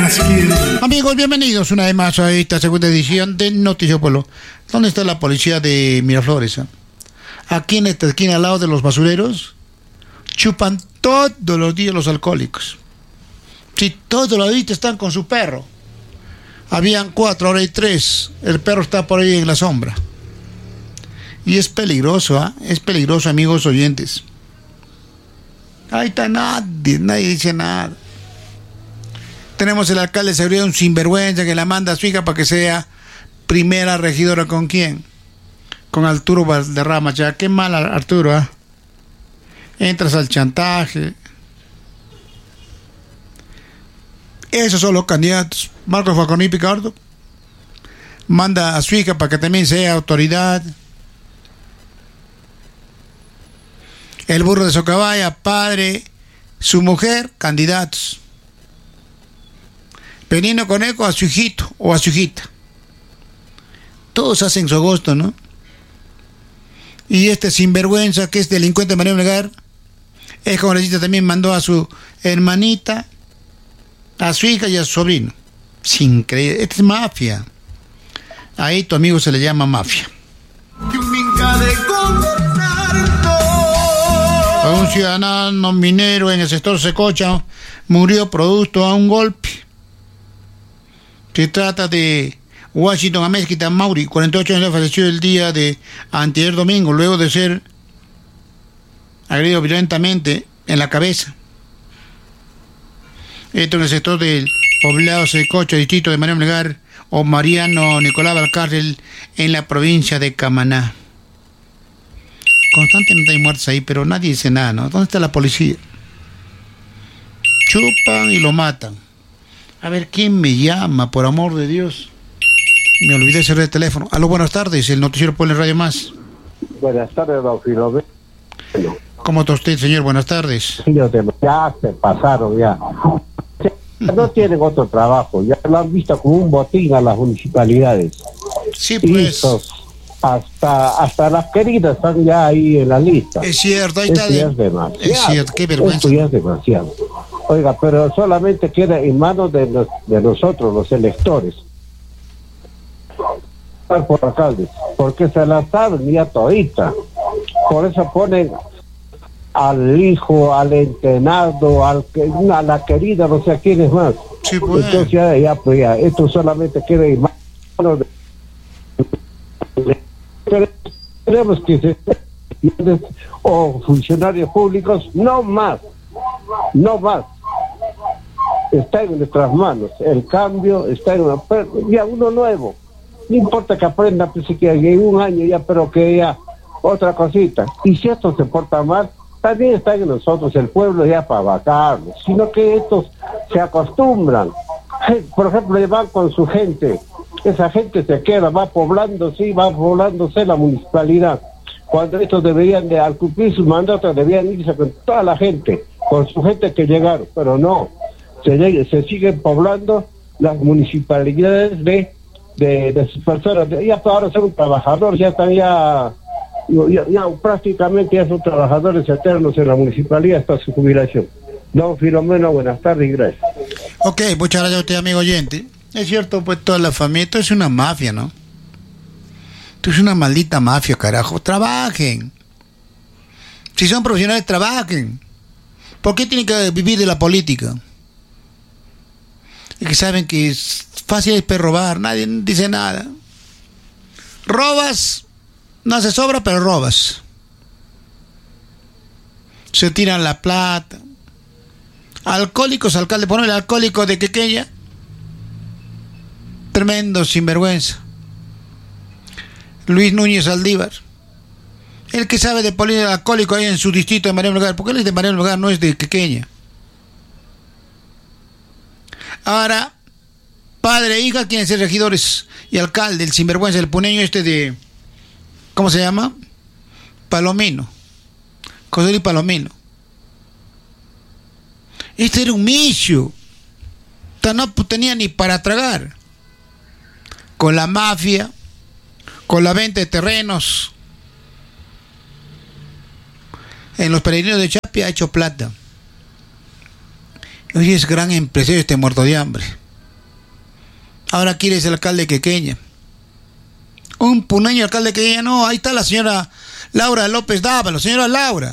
Amigos, bienvenidos una vez más a esta segunda edición de Noticias Pueblo. ¿Dónde está la policía de Miraflores? Aquí en esta esquina, al lado de los basureros, chupan todos los días los alcohólicos. Sí, todos los días están con su perro. Habían 4, ahora hay 3. El perro está por ahí en la sombra. Y es peligroso, Es peligroso, amigos oyentes. Ahí está nadie dice nada. Tenemos el alcalde de seguridad, un sinvergüenza que la manda a su hija para que sea primera regidora. ¿Con quién? Con Arturo Valderrama. Ya, qué mal, Arturo, Entras al chantaje. Esos son los candidatos. Marcos Falconi Picardo manda a su hija para que también sea autoridad. El burro de Socabaya, padre, su mujer, candidatos. Benigno Conejo a su hijito o a su hijita. Todos hacen su agosto, ¿no? Y este sinvergüenza, que es delincuente Mario Melgar, es congresista, también mandó a su hermanita, a su hija y a su sobrino. Es increíble. Esta es mafia. Ahí tu amigo se le llama mafia. Un ciudadano minero en el sector Secocha murió producto a un golpe. Se trata de Washington Amezquita Mauri, 48 años, falleció el día de anteayer domingo, luego de ser agredido violentamente en la cabeza. Esto en el sector del poblado Secocha, distrito de María Melgar, o Mariano Nicolás Valcárcel, en la provincia de Camaná. Constantemente hay muertes ahí, pero nadie dice nada, ¿no? ¿Dónde está la policía? Chupan y lo matan. A ver, ¿quién me llama? Por amor de Dios. Me olvidé de cerrar el teléfono. Aló, buenas tardes, el noticiero Pueblo Radio Más. Buenas tardes, don Filomeno. ¿Cómo está usted, señor? Buenas tardes. Ya se pasaron, ya. No tienen otro trabajo, ya lo han visto como un botín a las municipalidades. Sí, pues. Hasta las queridas están ya ahí en la lista. Es cierto, ahí está. Es demasiado. Es cierto, qué vergüenza. Esto ya es demasiado. Oiga, pero solamente queda en manos de nosotros, los electores. Por alcaldes, porque se la saben ya todita. Por eso ponen al hijo, al entrenado, a la querida, no sé a quién es más. Sí, pues. Entonces ya, esto solamente queda en manos de... Tenemos que ser o funcionarios públicos, no más. Está en nuestras manos, el cambio está en uno nuevo. No importa que aprenda, pues que en un año ya, pero que ya otra cosita. Y si esto se porta mal, también está en nosotros, el pueblo, ya para vacarlos, sino que estos se acostumbran. Por ejemplo, van con su gente, esa gente se queda, va poblándose la municipalidad. Cuando estos deberían de, al cumplir sus mandatos, debían irse con toda la gente, con su gente que llegaron, pero no, se siguen poblando las municipalidades de sus personas. Ya ahora son trabajadores, ya están ya prácticamente ya son trabajadores eternos en la municipalidad hasta su jubilación. Don Filomeno, buenas tardes y gracias. Ok, muchas gracias a usted, amigo oyente. Es cierto, pues toda la familia, esto es una mafia, ¿no? Esto es una maldita mafia, carajo. Trabajen. Si son profesionales, trabajen. ¿Por qué tienen que vivir de la política? Y que saben que es fácil robar, nadie dice nada. Robas, no se sobra, pero robas. Se tiran la plata. Alcohólicos, alcalde, ponme el alcohólico de Quequeya. Tremendo sinvergüenza. Luis Núñez Aldívar. El que sabe de política de alcohólico ahí en su distrito de Mariano Melgar. Porque él es de Mariano Melgar, no es de Quequeya. Ahora, padre e hija quieren ser regidores y alcalde, el sinvergüenza, el puneño este de... ¿Cómo se llama? Palomino. José Luis Palomino. Este era un micio. No tenía ni para tragar. Con la mafia, con la venta de terrenos. En los peregrinos de Chapi ha hecho plata. Hoy es gran empresario este muerto de hambre. Ahora quiere ser alcalde de Quequeña. Un puneño alcalde de Quequeña, no, ahí está la señora Laura López Dávalos. Señora Laura,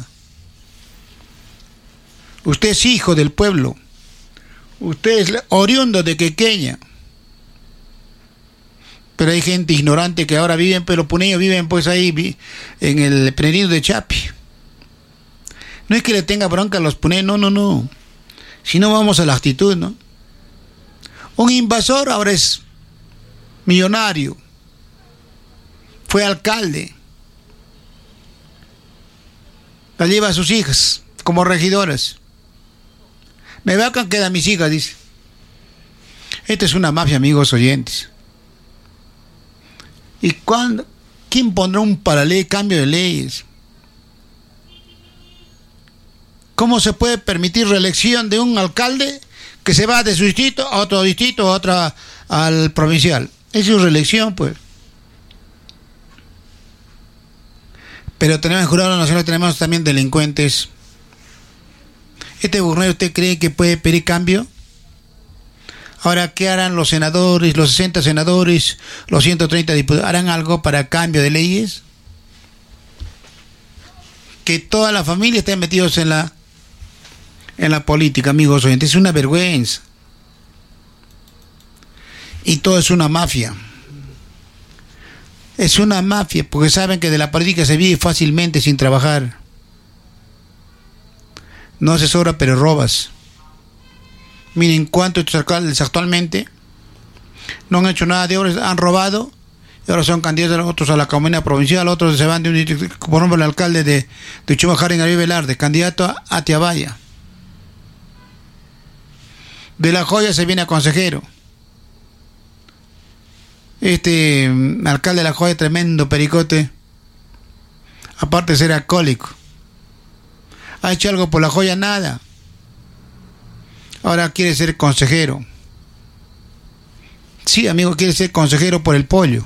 usted es hijo del pueblo. Usted es oriundo de Quequeña. Pero hay gente ignorante que ahora viven, pero los puneños viven pues ahí en el Penerido de Chapi. No es que le tenga bronca a los puneños, no. Si no, vamos a la actitud, ¿no? Un invasor ahora es millonario. Fue alcalde. La lleva a sus hijas como regidoras. Me vacan quedan mis hijas, dice. Esta es una mafia, amigos oyentes. ¿Y quién pondrá un cambio de leyes? ¿Cómo se puede permitir reelección de un alcalde que se va de su distrito a otro distrito, al provincial? Esa es reelección, pues. Pero tenemos en Jurado Nacional, tenemos también delincuentes. ¿Este gobernador usted cree que puede pedir cambio? Ahora, ¿qué harán los senadores, los 60 senadores, los 130 diputados? ¿Harán algo para cambio de leyes? Que toda la familia estén metidos en la política, amigos oyentes. Es una vergüenza. Y todo es una mafia. Es una mafia, porque saben que de la política se vive fácilmente sin trabajar. No asesora, pero robas. Miren cuántos estos alcaldes actualmente no han hecho nada de obras, han robado, y ahora son candidatos otros a la comunidad provincial, otros se van de un, por ejemplo, el alcalde de Chumajar en Ariel Velarde, candidato a Tiabaya. De La Joya se viene a consejero. Este alcalde de La Joya, tremendo pericote, aparte de ser alcohólico. ¿Ha hecho algo por La Joya? Nada. Ahora quiere ser consejero. Sí, amigo, quiere ser consejero por el pollo.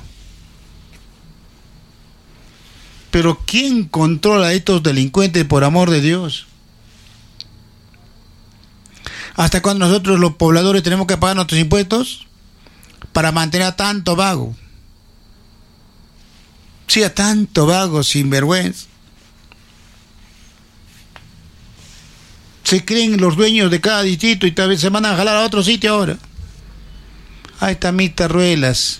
Pero ¿quién controla a estos delincuentes, por amor de Dios? ¿Hasta cuando nosotros los pobladores tenemos que pagar nuestros impuestos para mantener a tanto vago? Sí, a tanto vago, sinvergüenza. Se creen los dueños de cada distrito y tal vez se van a jalar a otro sitio ahora. Ahí está Mirta Ruelas.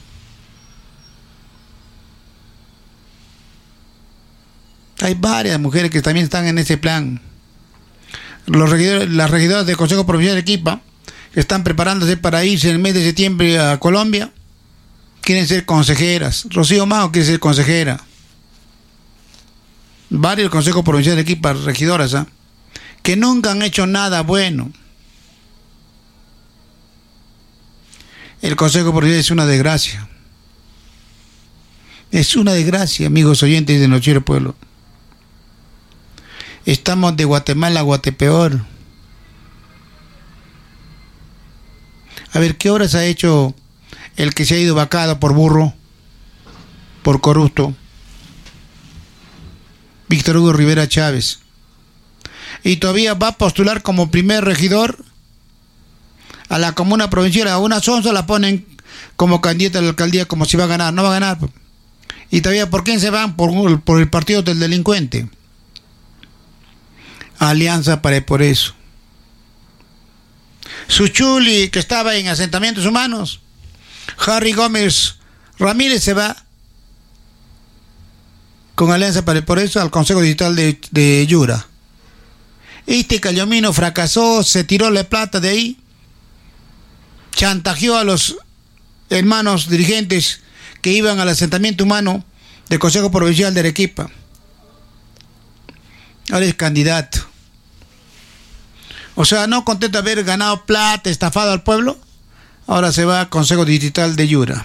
Hay varias mujeres que también están en ese plan. Las regidoras del Consejo Provincial de Arequipa, que están preparándose para irse en el mes de septiembre a Colombia, quieren ser consejeras. Rocío Mago quiere ser consejera. Varios del Consejo Provincial de Arequipa, regidoras, que nunca han hecho nada bueno. El Consejo Provincial es una desgracia. Es una desgracia, amigos oyentes de Noticiero Pueblo. Estamos de Guatemala a Guatepeor. A ver, ¿qué horas ha hecho el que se ha ido vacado por burro, por corrupto? Víctor Hugo Rivera Chávez. Y todavía va a postular como primer regidor a la comuna provincial. A una sonza la ponen como candidata a la alcaldía, como si va a ganar. No va a ganar. Y todavía, ¿por quién se van? Por el partido del delincuente. Alianza para por eso. Suchuli, que estaba en asentamientos humanos, Harry Gómez Ramírez, se va con Alianza para por eso al Consejo Digital de Yura. Este Cayomino fracasó, se tiró la plata de ahí, chantajeó a los hermanos dirigentes que iban al asentamiento humano del Consejo Provincial de Arequipa. Ahora es candidato. O sea, no contento de haber ganado plata, estafado al pueblo, ahora se va al Consejo Digital de Yura.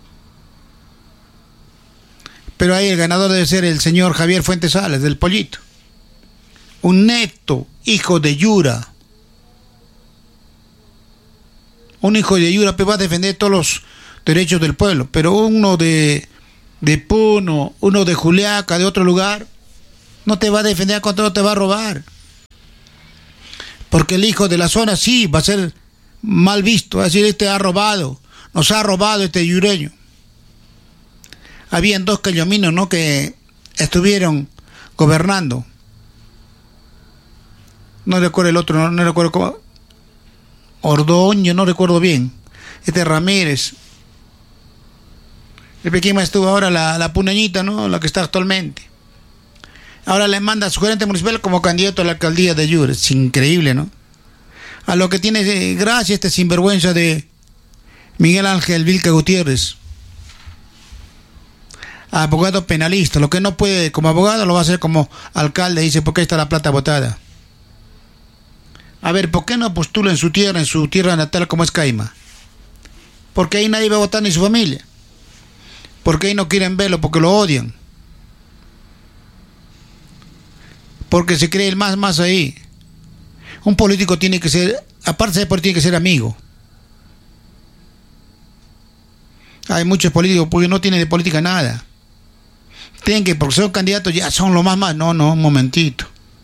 Pero ahí el ganador debe ser el señor Javier Fuentes Salas, del Pollito. Un neto hijo de Yura. Un hijo de Yura va a defender todos los derechos del pueblo, pero uno de Puno, uno de Juliaca, de otro lugar, no te va a defender, contra no te va a robar. Porque el hijo de la zona sí va a ser mal visto, va a decir, este ha robado, nos ha robado este yureño. Habían dos callominos, ¿no?, que estuvieron gobernando. No recuerdo el otro, no recuerdo cómo. Ordoño, no recuerdo bien. Este Ramírez. El pequeño estuvo ahora la Puneñita, ¿no?, la que está actualmente. Ahora le manda a su gerente municipal como candidato a la alcaldía de Yure. Es increíble, ¿no? A lo que tiene gracia este sinvergüenza de Miguel Ángel Vilca Gutiérrez. Abogado penalista. Lo que no puede como abogado lo va a hacer como alcalde. Dice, ¿por qué está la plata botada? A ver, ¿por qué no postula en su tierra natal como es Caima? Porque ahí nadie va a votar ni su familia. Porque ahí no quieren verlo, porque lo odian. Porque se cree el más ahí. Un político tiene que ser, aparte de político, tiene que ser amigo. Hay muchos políticos porque no tienen de política nada. Tienen que, porque son candidatos, ya son lo más. No, un momentito.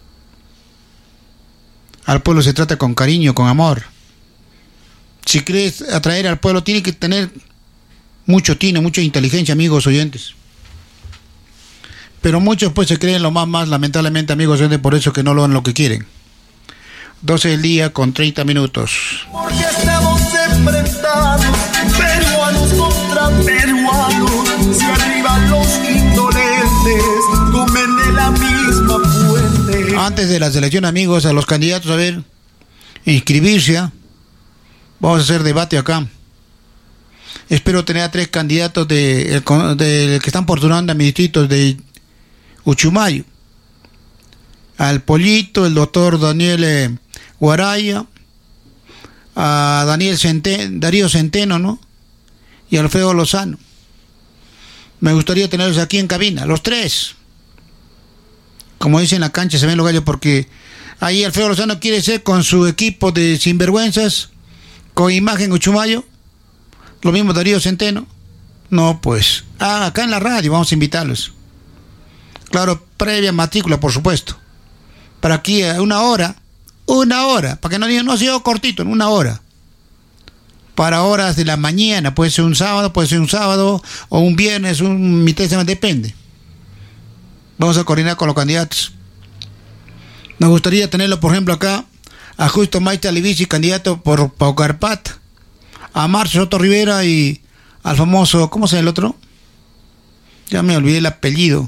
Al pueblo se trata con cariño, con amor. Si quieres atraer al pueblo, tiene que tener mucho tino, mucha inteligencia, amigos oyentes. Pero muchos pues se creen lo más, lamentablemente, amigos oyentes, por eso que no lo han lo que quieren. 12 del día con 30 minutos. Porque estamos enfrentados, peruanos contra peruanos, si arriba los indolentes comen de la misma fuente. Antes de la selección, amigos, a los candidatos, a ver, inscribirse, ¿eh? Vamos a hacer debate acá. Espero tener a 3 candidatos de que están postulando a mis distritos de Uchumayo. Al Pollito, el doctor Daniel Guaraya, a Darío Centeno, ¿no? Y Alfredo Lozano. Me gustaría tenerlos aquí en cabina, los 3. Como dicen en la cancha, se ven los gallos, porque ahí Alfredo Lozano quiere ser con su equipo de sinvergüenzas, con imagen Uchumayo. Lo mismo Darío Centeno. No, pues, acá en la radio vamos a invitarlos. Claro, previa matrícula, por supuesto. Para aquí una hora, para que no digan, no, sea cortito, en 1 hora. Para horas de la mañana, puede ser un sábado, o un viernes, mitad de semana, depende. Vamos a coordinar con los candidatos. Nos gustaría tenerlo, por ejemplo, acá, a Justo Maite Alivici, candidato por Paucarpat, a Marcio Soto Rivera y al famoso, ¿cómo se llama el otro? Ya me olvidé el apellido.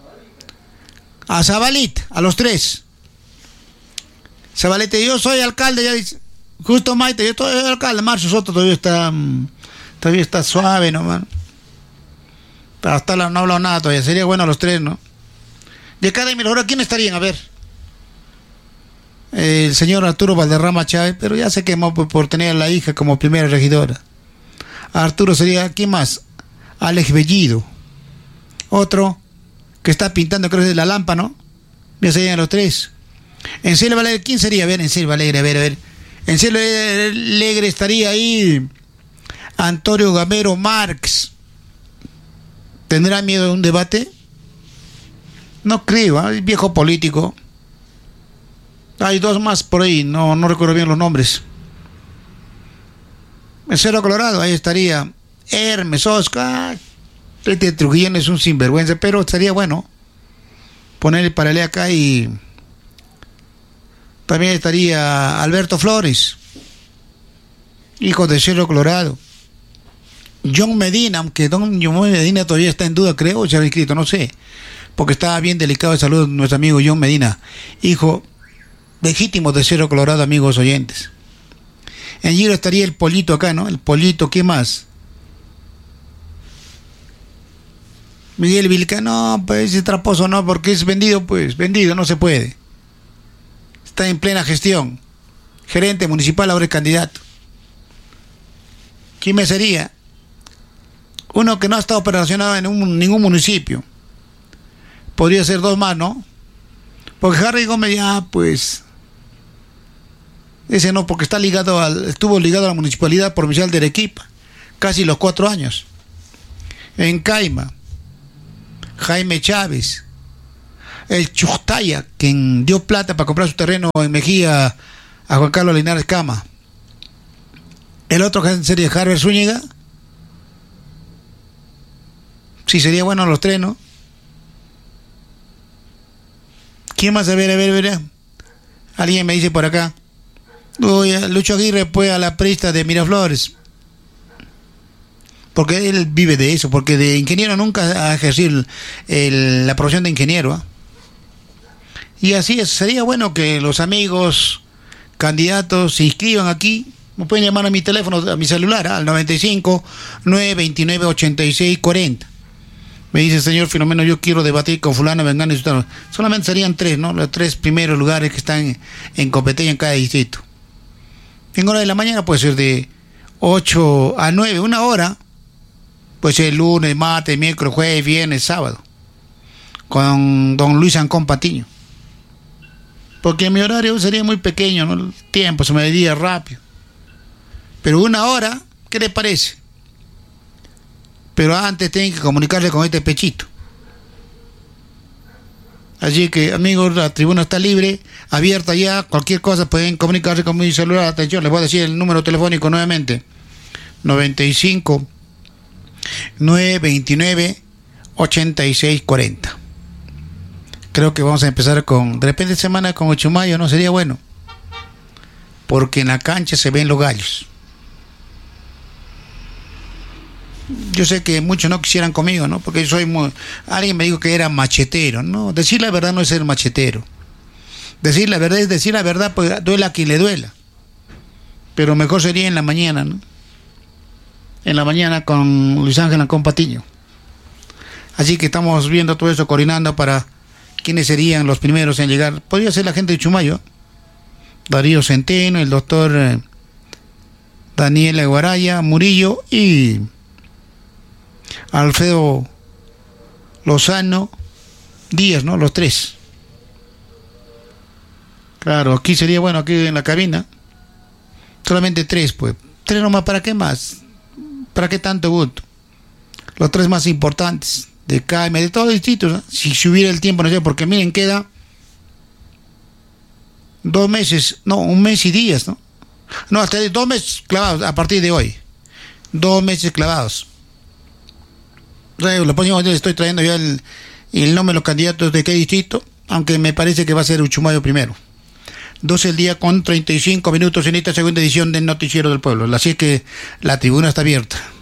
A Zabalit, a los 3. Zabalete, yo soy alcalde, ya dice. Justo Maite, yo soy alcalde. Marcio Soto todavía está suave, ¿no, man? Hasta no ha hablado nada todavía. Sería bueno a los 3, ¿no? De cada ahora, ¿quién estarían? A ver. El señor Arturo Valderrama Chávez, pero ya se quemó por tener a la hija como primera regidora. Arturo sería, ¿quién más? Alex Bellido. Otro que está pintando, creo que es de la Lampa, ¿no? Ya serían los 3. En Cielo Alegre, ¿quién sería? A ver, en Cielo Alegre, a ver. En Cielo Alegre estaría ahí Antonio Gamero Marx. ¿Tendrá miedo de un debate? No creo, ¿eh? Viejo político. Hay 2 más por ahí, no recuerdo bien los nombres. En Cerro Colorado, ahí estaría Hermes, Oscar. Este Trujillo es un sinvergüenza, pero estaría bueno poner el paralelo acá. Y también estaría Alberto Flores, hijo de Cerro Colorado. John Medina, aunque John Medina todavía está en duda, creo, se ha inscrito, no sé, porque estaba bien delicado de salud nuestro amigo John Medina, hijo legítimo de Cerro Colorado, amigos oyentes. En Giro estaría el Pollito acá, ¿no? El Pollito, ¿qué más? Miguel Vilca, no, pues ese traposo no, porque es vendido, pues, vendido, no se puede. Está en plena gestión. Gerente municipal, ahora es candidato. ¿Quién me sería? Uno que no ha estado operacionado en ningún municipio. Podría ser 2 más, ¿no? Porque Harry Gómez ya, pues... Ese no, porque estuvo ligado a la Municipalidad Provincial de Arequipa. Casi los 4 años. En Caima, Jaime Chávez. El Chustaya, quien dio plata para comprar su terreno en Mejía a Juan Carlos Linares Cama. El otro que sería Harvard Zúñiga, Sí, sería bueno los tres, ¿no? ¿Quién más? A ver. Alguien me dice por acá. Uy, Lucho Aguirre fue a la prista de Miraflores. Porque él vive de eso, porque de ingeniero nunca ha ejercido la profesión de ingeniero. ¿Eh? Y así es, sería bueno que los amigos candidatos se inscriban aquí. Me pueden llamar a mi teléfono, a mi celular, al 95 929 86 40. Me dice, señor Filomeno, yo quiero debatir con fulano, vengano y sultano. Solamente serían tres, ¿no? Los tres primeros lugares que están en competencia en cada distrito. En hora de la mañana puede ser de 8 a 9, una hora. Puede ser lunes, martes, miércoles, jueves, viernes, sábado. Con don Luis Ancón Patiño. Porque mi horario sería muy pequeño, ¿no? El tiempo se me iría rápido. Pero una hora, ¿qué le parece? Pero antes tienen que comunicarse con este pechito. Así que, amigos, la tribuna está libre, abierta ya. Cualquier cosa pueden comunicarse con mi celular. Atención, les voy a decir el número telefónico nuevamente. 95 929 86 40. Creo que vamos a empezar de repente semana con 8 de mayo, ¿no? Sería bueno. Porque en la cancha se ven los gallos. Yo sé que muchos no quisieran conmigo, ¿no? Porque alguien me dijo que era machetero, ¿no? Decir la verdad no es ser machetero. Decir la verdad es decir la verdad, pues duela a quien le duela. Pero mejor sería en la mañana, ¿no? En la mañana con Luis Ángel Ancón Patiño. Así que estamos viendo todo eso, coordinando para quiénes serían los primeros en llegar. Podría ser la gente de Chumayo. Darío Centeno, el doctor Daniel Guaraya, Murillo y Alfredo Lozano Díaz, ¿no? Los tres. Claro, aquí sería bueno, aquí en la cabina. Solamente tres, pues. Tres nomás, ¿para qué más? ¿Para qué tanto gusto? Los tres más importantes de CAIME, de todos los distritos, ¿no? Si hubiera el tiempo, no sé, porque miren, queda 2 meses, no, 1 mes y días, ¿no? No, hasta 2 meses clavados a partir de hoy. 2 meses clavados. La próxima vez estoy trayendo ya el nombre de los candidatos de qué distrito, aunque me parece que va a ser Uchumayo primero. 12 el día con 35 minutos en esta segunda edición del Noticiero del Pueblo. Así que la tribuna está abierta.